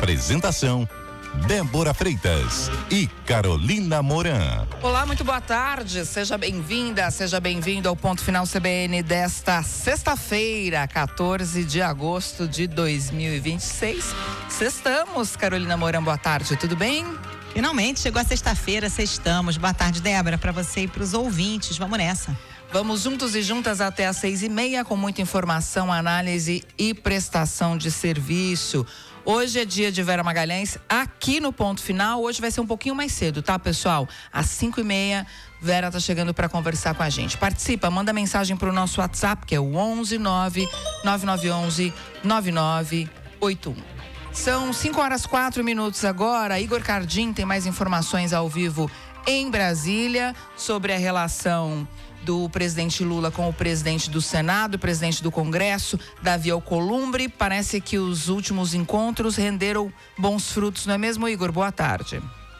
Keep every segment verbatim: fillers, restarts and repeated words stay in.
Apresentação: Débora Freitas e Carolina Moran. Olá, muito boa tarde. Seja bem-vinda, seja bem-vindo ao Ponto Final C B N desta sexta-feira, quatorze de agosto de dois mil e vinte e seis. Sextamos, Carolina Moran, boa tarde, tudo bem? Finalmente chegou a sexta-feira, sextamos. Boa tarde, Débora, para você e para os ouvintes. Vamos nessa. Vamos juntos e juntas até às seis e meia com muita informação, análise e prestação de serviço. Hoje é dia de Vera Magalhães aqui no Ponto Final. Hoje vai ser um pouquinho mais cedo, tá, pessoal? Às cinco e meia, Vera tá chegando para conversar com a gente. Participa, manda mensagem pro nosso WhatsApp, que é o onze nove nove nove onze nove nove oito um. São cinco horas quatro minutos agora. Igor Cardim tem mais informações ao vivo em Brasília sobre a relação do presidente Lula com o presidente do Senado, o presidente do Congresso, Davi Alcolumbre. Parece que os últimos encontros renderam bons frutos, não é mesmo, Igor? Boa tarde.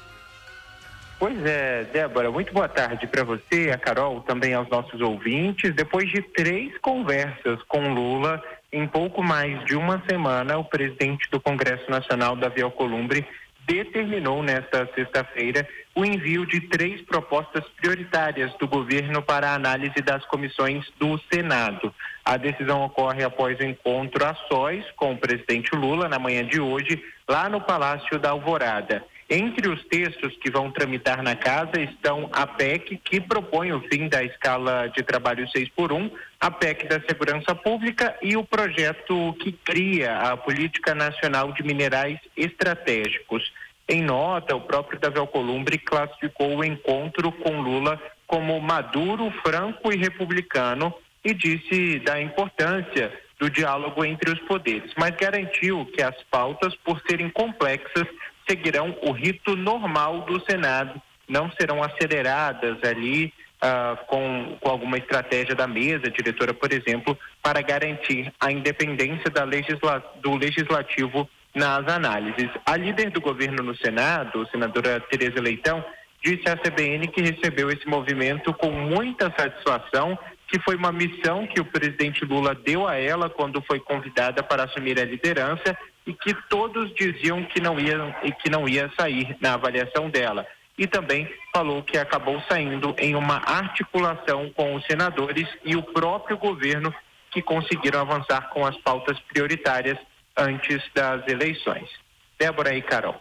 Pois é, Débora, muito boa tarde para você, a Carol, também aos nossos ouvintes. Depois de três conversas com Lula, em pouco mais de uma semana, o presidente do Congresso Nacional, Davi Alcolumbre, determinou nesta sexta-feira o envio de três propostas prioritárias do governo para a análise das comissões do Senado. A decisão ocorre após o encontro a sós com o presidente Lula na manhã de hoje, lá no Palácio da Alvorada. Entre os textos que vão tramitar na casa estão a P E C, que propõe o fim da escala de trabalho seis por um, a P E C da Segurança Pública e o projeto que cria a Política Nacional de Minerais Estratégicos. Em nota, o próprio Davi Alcolumbre classificou o encontro com Lula como maduro, franco e republicano e disse da importância do diálogo entre os poderes, mas garantiu que as pautas, por serem complexas, seguirão o rito normal do Senado, não serão aceleradas ali uh, com, com alguma estratégia da mesa diretora, por exemplo, para garantir a independência da legisla, do legislativo nas análises. A líder do governo no Senado, a senadora Tereza Leitão, disse à C B N que recebeu esse movimento com muita satisfação, que foi uma missão que o presidente Lula deu a ela quando foi convidada para assumir a liderança e que todos diziam que não ia, que não ia sair na avaliação dela. E também falou que acabou saindo em uma articulação com os senadores e o próprio governo, que conseguiram avançar com as pautas prioritárias antes das eleições. Débora e Carol.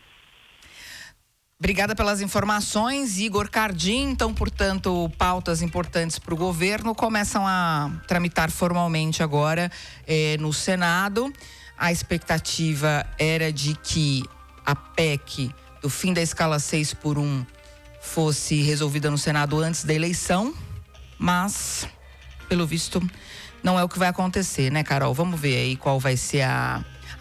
Obrigada pelas informações, Igor Cardim. Então, portanto, pautas importantes para o governo começam a tramitar formalmente agora eh, no Senado. A expectativa era de que a P E C do fim da escala seis por um fosse resolvida no Senado antes da eleição, mas, pelo visto, não é o que vai acontecer, né, Carol? Vamos ver aí qual vai ser a,